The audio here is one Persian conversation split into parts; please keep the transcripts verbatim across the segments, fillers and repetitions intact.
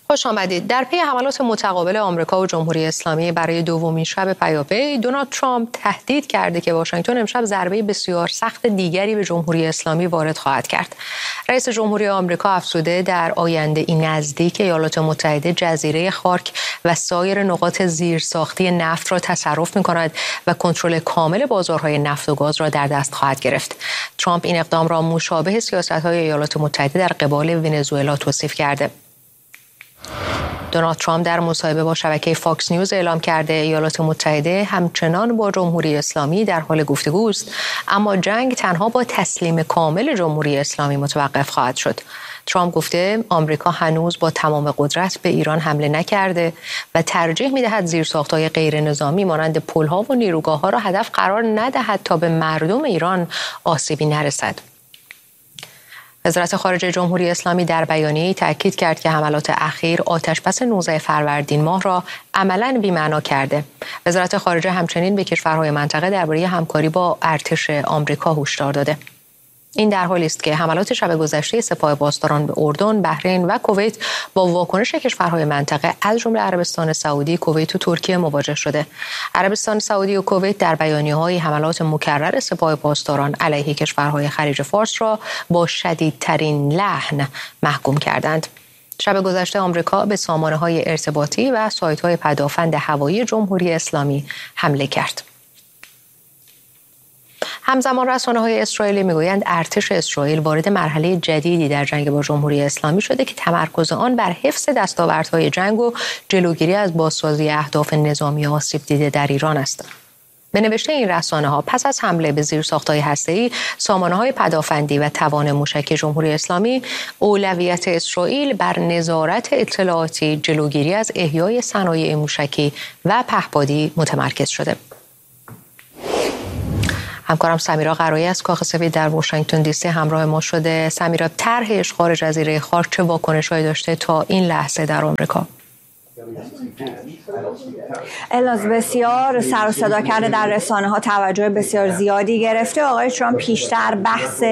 خوش آمدید. در پی حملات متقابل آمریکا و جمهوری اسلامی برای دومین شب پیاپی، دونالد ترامپ تهدید کرده که واشنگتن امشب ضربه بسیار سخت دیگری به جمهوری اسلامی وارد خواهد کرد. رئیس جمهوری آمریکا افزوده در آینده این نزدیک ایالات متحده جزیره خارک و سایر نقاط زیرساختی نفت را تصرف می‌کند و کنترل کامل بازارهای نفت و گاز را در دست خواهد گرفت. ترامپ این اقدام را مشابه سیاست‌های ایالات متحده در قبال ونزوئلا توصیف کرده. دونالد ترامپ در مصاحبه با شبکه فاکس نیوز اعلام کرده ایالات متحده همچنان با جمهوری اسلامی در حال گفتگوست، اما جنگ تنها با تسلیم کامل جمهوری اسلامی متوقف خواهد شد. ترامپ گفته آمریکا هنوز با تمام قدرت به ایران حمله نکرده و ترجیح می‌دهد زیرساخت‌های غیر نظامی مانند پل‌ها و نیروگاه‌ها را هدف قرار ندهد تا به مردم ایران آسیبی نرسد. وزارت خارجه جمهوری اسلامی در بیانیه‌ای تاکید کرد که حملات اخیر آتش‌بس نوزده فروردین ماه را عملاً بی‌معنا کرده. وزارت خارجه همچنین به کشورهای منطقه درباره همکاری با ارتش آمریکا هشدار داده. این در حالی است که حملات شب گذشته سپاه پاسداران به اردن، بحرین و کویت با واکنش کشورهای منطقه از جمله عربستان سعودی، کویت و ترکیه مواجه شده. عربستان سعودی و کویت در بیانیه‌های حملات مکرر سپاه پاسداران علیه کشورهای خلیج فارس را با شدیدترین لعن محکوم کردند. شب گذشته آمریکا به سامانه‌های ارتباطی و سایت‌های پدافند هوایی جمهوری اسلامی حمله کرد. همزمان رسانه‌های اسرائیلی میگویند ارتش اسرائیل وارد مرحله جدیدی در جنگ با جمهوری اسلامی شده که تمرکز آن بر حفظ دستاوردهای جنگ و جلوگیری از بازسازی اهداف نظامی آسیب دیده در ایران است. به نوشته این رسانه‌ها پس از حمله به زیرساخت‌های هسته‌ای، سامانه‌های پدافندی و توان موشکی جمهوری اسلامی، اولویت اسرائیل بر نظارت اطلاعاتی، جلوگیری از احیای صنایع موشکی و پهپادی متمرکز شده. همکارم سمیرا قرایی از کاخ سفید در واشنگتن دی سی همراه ما شده. سمیرا، طرح اشغال جزیره خارک چه واکنش‌هایی داشته تا این لحظه در آمریکا؟ الاز بسیار سر و صدا کرده در رسانه ها، توجه بسیار زیادی گرفته. آقای ترامپ پیشتر بحث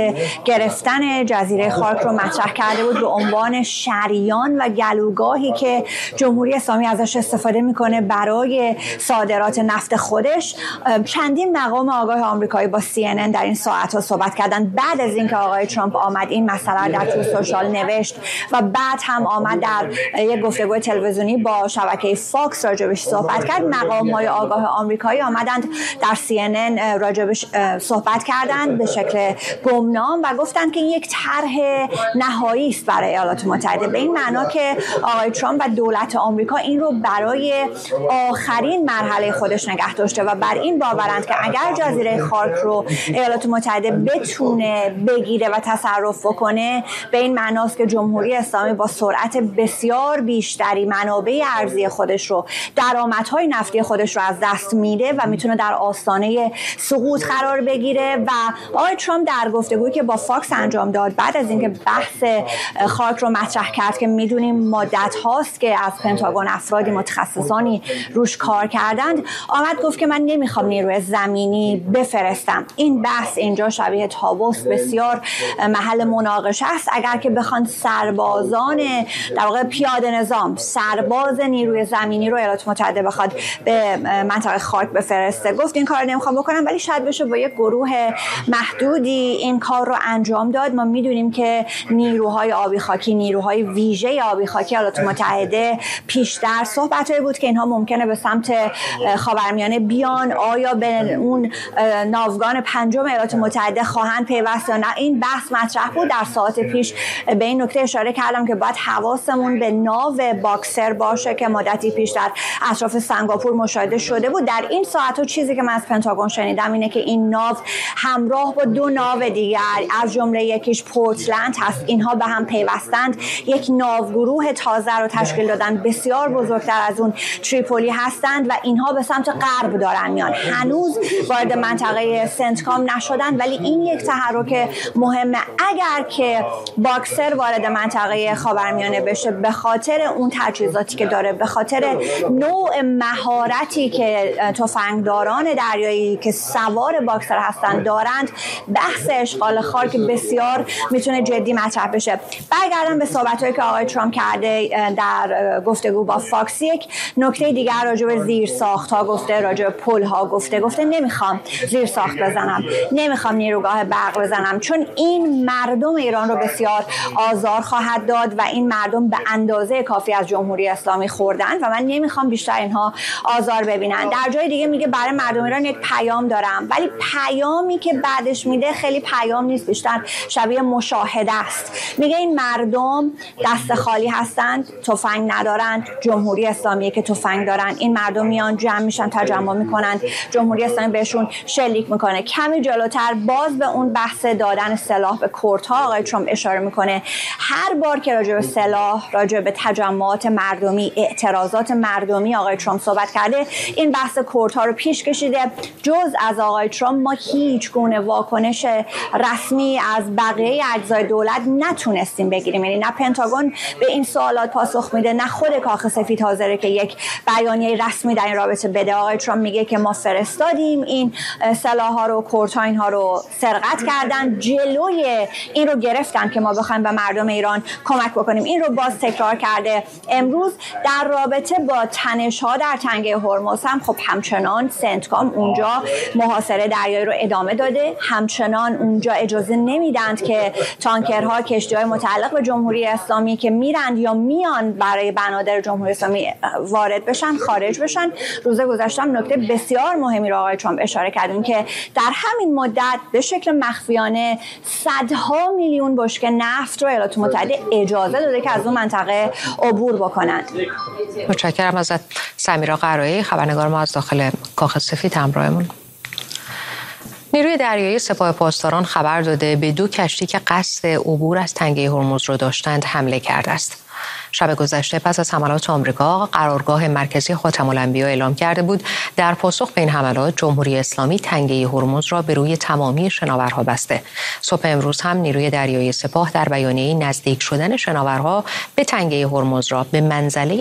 گرفتن جزیره خارک رو مطرح کرده بود به عنوان شریان و گلوگاهی که جمهوری اسلامی ازش استفاده میکنه برای صادرات نفت خودش. چندین مقام آگاه آمریکایی با سی ان ان در این ساعت ها صحبت کردن بعد از اینکه آقای ترامپ آمد این مسئله در تو سوشال نوشت و بعد هم آمد در یک گفتگوی تلویزیونی با شبکه فاکس راجبش صحبت کرد. مقام‌های آگاه آمریکایی آمدند در سی ان ان راجبش صحبت کردند به شکل گمنام و گفتند که این یک طرح نهایی است برای ایالات متحده، به این معنا که آقای ترامپ و دولت آمریکا این رو برای آخرین مرحله خودش نگه داشته و بر این باورند که اگر جزیره خارک رو ایالات متحده بتونه بگیره و تصرف بکنه، به این معناست که جمهوری اسلامی با سرعت بسیار بیشتری منابع ارزی خودش رو، درآمدهای نفتی خودش رو از دست میده و میتونه در آستانه سقوط قرار بگیره. و آقای ترامپ در گفتگویی که با فاکس انجام داد بعد از اینکه بحث خارک رو مطرح کرد که میدونیم مدت هاست که از پنتاگون افرادی متخصصانی روش کار کردند، آمد گفت که من نمیخوام نیروی زمینی بفرستم. این بحث اینجا شبیه طاووس بسیار محل مناقشه است. اگر که بخوان سربازان در واقع پیاده نظام، سرباز نیروی زمینی رو ایالات متحده بخواد به منطقه خارک بفرسته، گفت این کار نمیخوام بکنم، ولی شاید بشه با یک گروه محدودی این کار رو انجام داد. ما میدونیم که نیروهای آبی خاکی، نیروهای ویژه آبی خاکی ایالات متحده پیشتر صحبتایی بود که اینها ممکنه به سمت خاورمیانه بیان، آیا به اون ناوگان پنجم ایالات متحده خواهند پیوست یا نه. این بحث مطرح بود. در ساعت پیش به این نکته اشاره کردم که باید حواسمون به ناو باکسر باشه که مدتی پیش در اطراف سنگاپور مشاهده شده بود. در این ساعت‌ها چیزی که من از پنتاگون شنیدم اینه که این ناو همراه با دو ناو دیگر از جمله یکیش پورتلند هست، اینها به هم پیوستند، یک ناوگروه تازه رو تشکیل دادن، بسیار بزرگتر از اون تریپولی هستند و اینها به سمت غرب دارن میان. هنوز وارد منطقه سنتکام نشدن، ولی این یک تحرک مهمه. اگر که باکسر وارد منطقه خاورمیانه بشه به خاطر اون تجهیزاتی که داره داره، به خاطر نوع مهارتی که تفنگداران دریایی که سوار باکسر هستن دارند، بحث اشغال خاک بسیار میتونه جدی مطرح بشه. برگردم به صحبت‌هایی که آقای ترامپ کرده در گفتگو با فاکس. یک نکته دیگر راجع به زیرساخت‌ها گفته، راجع به پل‌ها گفته. گفته نمیخوام زیرساخت بزنم، نمیخوام نیروگاه برق بزنم، چون این مردم ایران رو بسیار آزار خواهد داد و این مردم به اندازه کافی از جمهوری اسلامی خوردن و من نمیخوام بیشتر اینها آزار ببینن. در جای دیگه میگه برای مردم ایران یک پیام دارم، ولی پیامی که بعدش میده خیلی پیام نیست، بیشتر شبیه مشاهده است. میگه این مردم دست خالی هستند، تفنگ ندارند، جمهوری اسلامی که تفنگ دارن. این مردم میان جمع میشن، تجمع میکنن، جمهوری اسلامی بهشون شلیک میکنه. کمی جلوتر باز به اون بحث دادن سلاح به کردها آقای ترامپ اشاره میکنه. هر بار که راجع به سلاح، راجع به تجمعات مردمی، اعتراضات مردمی آقای ترامپ صحبت کرده، این بحث کردها رو پیش کشیده. جز از آقای ترامپ ما هیچ گونه واکنش رسمی از بقیه اجزای دولت نتونستیم بگیریم. یعنی نه پنتاگون به این سوالات پاسخ میده، نه خود کاخ سفید حاضره که یک بیانیه رسمی در این رابطه بده. آقای ترامپ میگه که ما فرستادیم این سلاح‌ها رو، کردها اینها رو سرقت کردن، جلوی این رو گرفتن که ما بخوایم به مردم ایران کمک بکنیم. این رو باز تکرار کرده. امروز در رابطه با تنش‌ها در تنگه هرمز هم خب همچنان سنتکام اونجا محاصره دریایی رو ادامه داده، همچنان اونجا اجازه نمیدند که تانکرها، کشتی‌های متعلق به جمهوری اسلامی که میرند یا میان برای بنادر جمهوری اسلامی وارد بشن خارج بشن. روز گذشته هم نکته بسیار مهمی رو آقای ترامپ اشاره کردن که در همین مدت به شکل مخفیانه صدها میلیون بشکه نفت رو ایالات متحده اجازه داده که از اون منطقه عبور بکنند. متشکرم ازت سمیرا قرایی، خبرنگار ما از داخل کاخ سفید همراهمون. نیروی دریایی سپاه پاسداران خبر داده به دو کشتی که قصد عبور از تنگه هرمز رو داشتند حمله کرده است. شب گذشته پس از حملات آمریکا، قرارگاه مرکزی خاتم الانبیا اعلام کرده بود در پاسخ به این حملات جمهوری اسلامی تنگه هرمز را به روی تمامی شناورها بسته. صبح امروز هم نیروی دریایی سپاه در بیانیه نزدیک شدن شناورها به تنگه هرمز را به منزله